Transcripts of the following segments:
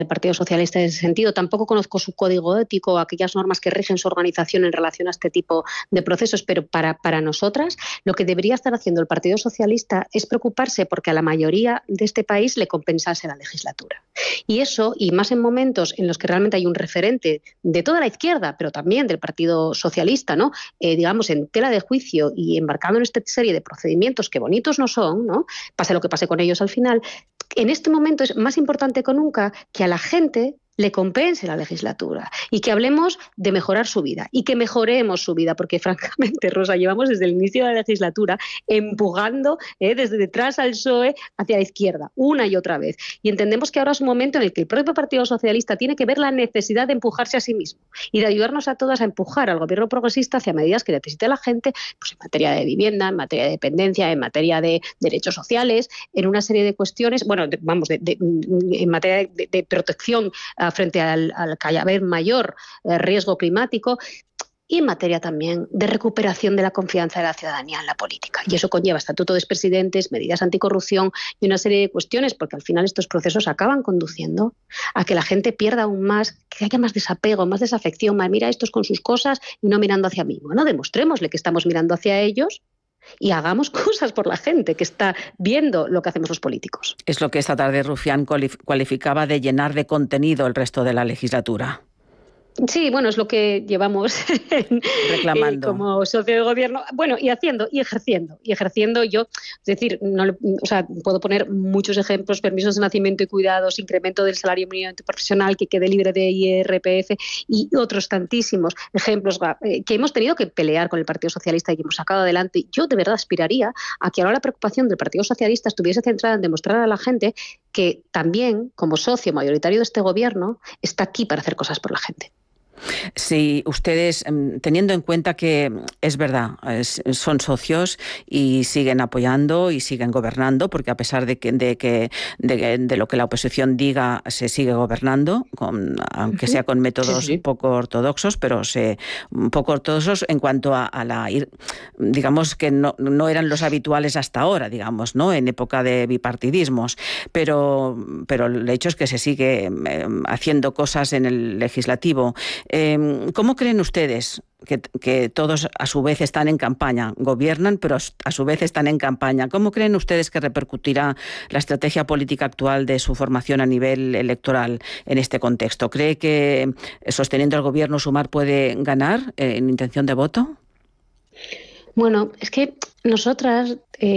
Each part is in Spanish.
Partido Socialista en ese sentido. Tampoco conozco su código ético, aquellas normas que rigen su organización en relación a este tipo de procesos, pero para nosotras lo que debería estar haciendo el Partido Socialista es preocuparse porque a la mayoría de este país le compensase la legislatura. Y eso, y más en momentos en los que realmente hay un referente de toda la izquierda, pero también del Partido Socialista, ¿no? Digamos, en tela de juicio y embarcado en esta serie de procedimientos que bonitos no son, ¿no? Pase lo que pase con ellos al final. En este momento es más importante que nunca que a la gente le compense la legislatura y que hablemos de mejorar su vida y que mejoremos su vida, porque francamente, Rosa, llevamos desde el inicio de la legislatura empujando desde detrás al PSOE hacia la izquierda, una y otra vez. Y entendemos que ahora es un momento en el que el propio Partido Socialista tiene que ver la necesidad de empujarse a sí mismo y de ayudarnos a todas a empujar al gobierno progresista hacia medidas que necesite la gente, pues en materia de vivienda, en materia de dependencia, en materia de derechos sociales, en una serie de cuestiones, bueno, en materia de protección frente al cada vez mayor riesgo climático y en materia también de recuperación de la confianza de la ciudadanía en la política. Y eso conlleva estatuto de expresidentes, medidas anticorrupción y una serie de cuestiones, porque al final estos procesos acaban conduciendo a que la gente pierda aún más, que haya más desapego, más desafección, más mira estos con sus cosas y no mirando hacia mí. Bueno, demostrémosle que estamos mirando hacia ellos y hagamos cosas por la gente que está viendo lo que hacemos los políticos. Es lo que esta tarde Rufián cualificaba de llenar de contenido el resto de la legislatura. Sí, bueno, es lo que llevamos reclamando como socio de gobierno, bueno, y haciendo y ejerciendo yo, es decir, puedo poner muchos ejemplos: permisos de nacimiento y cuidados, incremento del salario mínimo interprofesional que quede libre de IRPF y otros tantísimos ejemplos que hemos tenido que pelear con el Partido Socialista y que hemos sacado adelante. Yo de verdad aspiraría a que ahora la preocupación del Partido Socialista estuviese centrada en demostrar a la gente que también, como socio mayoritario de este gobierno, está aquí para hacer cosas por la gente. Sí, ustedes, teniendo en cuenta que es verdad, son socios y siguen apoyando y siguen gobernando, porque a pesar de lo que la oposición diga, se sigue gobernando, aunque sea con métodos poco ortodoxos, pero poco ortodoxos en cuanto a digamos que no eran los habituales hasta ahora, digamos, ¿no? En época de bipartidismos, pero el hecho es que se sigue haciendo cosas en el legislativo. ¿Cómo creen ustedes que todos a su vez están en campaña? Gobiernan, pero a su vez están en campaña. ¿Cómo creen ustedes que repercutirá la estrategia política actual de su formación a nivel electoral en este contexto? ¿Cree que sosteniendo el gobierno Sumar puede ganar en intención de voto? Bueno, es que nosotras,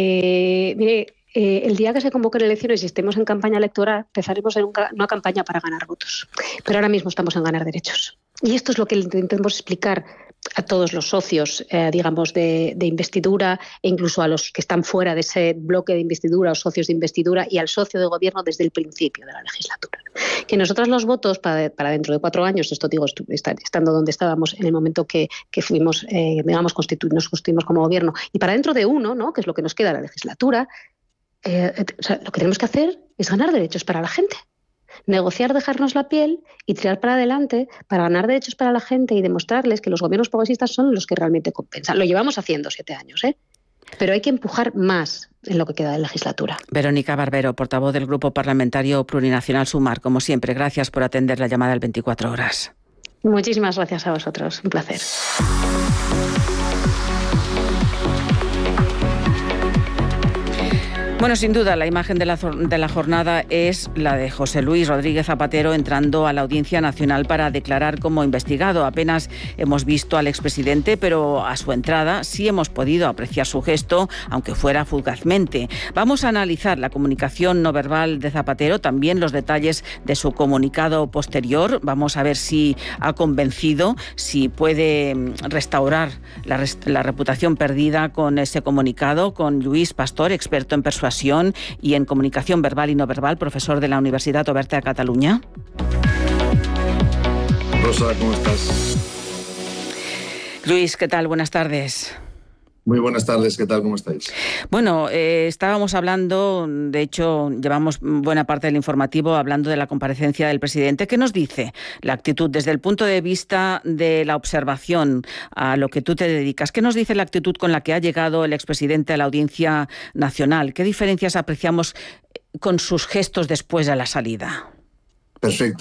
el día que se convoquen elecciones y estemos en campaña electoral, empezaremos en una campaña para ganar votos. Pero ahora mismo estamos en ganar derechos. Y esto es lo que intentamos explicar a todos los socios, digamos, de investidura e incluso a los que están fuera de ese bloque de investidura o socios de investidura y al socio de gobierno desde el principio de la legislatura. Que nosotros los votos para dentro de 4 años, esto digo, estando donde estábamos en el momento que fuimos, digamos, nos constituimos como gobierno, y para dentro de 1, ¿no?, que es lo que nos queda de la legislatura, lo que tenemos que hacer es ganar derechos para la gente. Negociar, dejarnos la piel y tirar para adelante para ganar derechos para la gente y demostrarles que los gobiernos progresistas son los que realmente compensan. Lo llevamos haciendo 7 años, pero hay que empujar más en lo que queda de legislatura. Verónica Barbero, portavoz del Grupo Parlamentario Plurinacional Sumar, como siempre, gracias por atender la llamada al 24 horas. Muchísimas gracias a vosotros, un placer. Bueno, sin duda, la imagen de la jornada es la de José Luis Rodríguez Zapatero entrando a la Audiencia Nacional para declarar como investigado. Apenas hemos visto al expresidente, pero a su entrada sí hemos podido apreciar su gesto, aunque fuera fugazmente. Vamos a analizar la comunicación no verbal de Zapatero, también los detalles de su comunicado posterior. Vamos a ver si ha convencido, si puede restaurar la reputación perdida con ese comunicado, con Lluís Pastor, experto en persuasión y en comunicación verbal y no verbal, profesor de la Universidad Oberta de Cataluña. Rosa, ¿cómo estás? Luis, ¿qué tal? Buenas tardes. Muy buenas tardes, ¿qué tal? ¿Cómo estáis? Bueno, estábamos hablando, de hecho, llevamos buena parte del informativo hablando de la comparecencia del presidente. ¿Qué nos dice la actitud desde el punto de vista de la observación a lo que tú te dedicas? ¿Qué nos dice la actitud con la que ha llegado el expresidente a la Audiencia Nacional? ¿Qué diferencias apreciamos con sus gestos después de la salida? Perfecto.